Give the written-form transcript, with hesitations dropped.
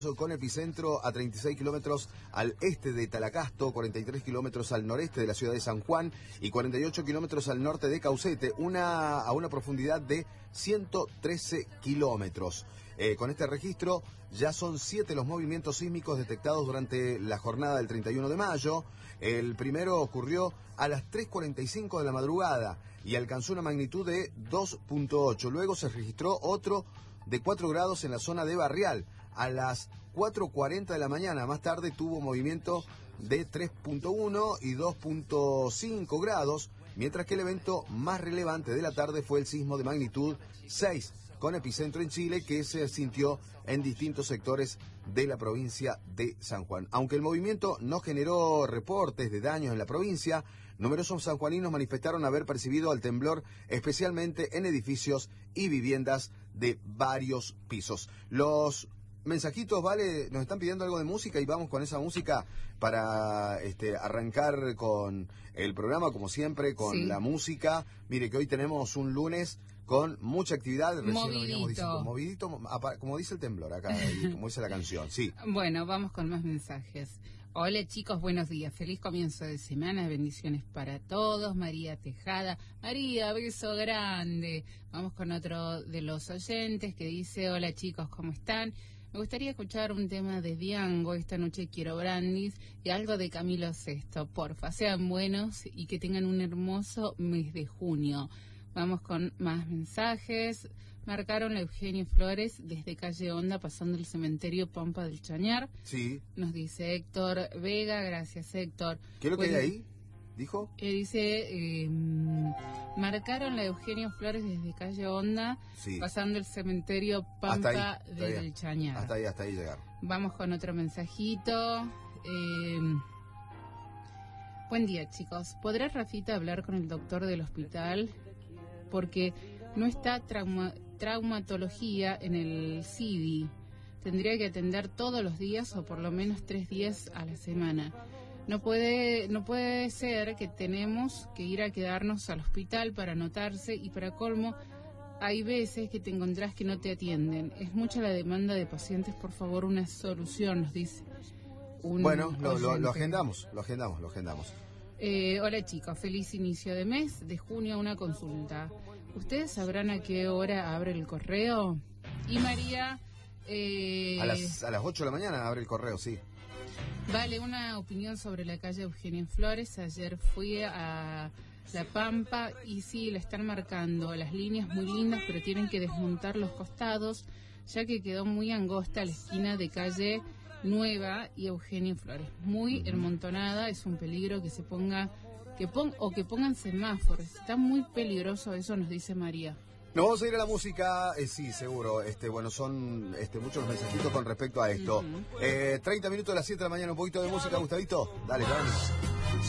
Con epicentro a 36 kilómetros al este de Talacasto, 43 kilómetros al noreste de la ciudad de San Juan y 48 kilómetros al norte de Caucete, a una profundidad de 113 kilómetros. Con este registro ya son 7 los movimientos sísmicos detectados durante la jornada del 31 de mayo. El primero ocurrió a las 3:45 de la madrugada y alcanzó una magnitud de 2.8. Luego se registró otro de 4 grados en la zona de Barrial a las 4:40 de la mañana. Más tarde tuvo movimiento de 3.1 y 2.5 grados, mientras que el evento más relevante de la tarde fue el sismo de magnitud 6, con epicentro en Chile, que se sintió en distintos sectores de la provincia de San Juan. Aunque el movimiento no generó reportes de daños en la provincia, numerosos sanjuaninos manifestaron haber percibido el temblor, especialmente en edificios y viviendas de varios pisos. Los mensajitos, Vale, nos están pidiendo algo de música y vamos con esa música para arrancar con el programa, como siempre, con la música. Mire que hoy tenemos un lunes con mucha actividad. Recién movidito, como dice el temblor acá, como dice la canción, sí. Bueno, vamos con más mensajes. Hola chicos, buenos días, feliz comienzo de semana, bendiciones para todos. María Tejada, María, beso grande. Vamos con otro de los oyentes que dice: hola chicos, ¿cómo están? Me gustaría escuchar un tema de Diango, esta noche quiero brandis, y algo de Camilo Sesto, porfa, sean buenos y que tengan un hermoso mes de junio. Vamos con más mensajes. Marcaron a Eugenio Flores desde calle Honda, pasando el cementerio Pampa del Chañar. Sí. Nos dice Héctor Vega, gracias Héctor. ¿Qué es lo que hay ahí? ¿Dijo? Dice, marcaron a Eugenio Flores desde calle Honda, pasando el cementerio Pampa del Chañar. Hasta ahí llegar. Vamos con otro mensajito. Buen día chicos, ¿podrá Rafita hablar con el doctor del hospital? Porque no está traumatología en el CIDI. Tendría que atender todos los días o por lo menos 3 días a la semana. No puede ser que tenemos que ir a quedarnos al hospital para anotarse y para colmo hay veces que te encontrás que no te atienden. Es mucha la demanda de pacientes, por favor una solución, nos dice Bueno, lo agendamos. Hola chicos, feliz inicio de mes, de junio una consulta. ¿Ustedes sabrán a qué hora abre el correo? Y María... A las 8 de la mañana abre el correo, sí. Vale, una opinión sobre la calle Eugenio Flores. Ayer fui a La Pampa y sí, la están marcando. Las líneas muy lindas, pero tienen que desmontar los costados, ya que quedó muy angosta la esquina de calle Nueva y Eugenio Flores. Muy enmontonada, es un peligro que que pongan semáforos. Está muy peligroso eso, nos dice María. Nos vamos a ir a la música, sí, seguro. Son muchos los mensajitos con respecto a esto. 30 minutos a las 7 de la mañana, un poquito de música, Gustavito. Dale, vamos.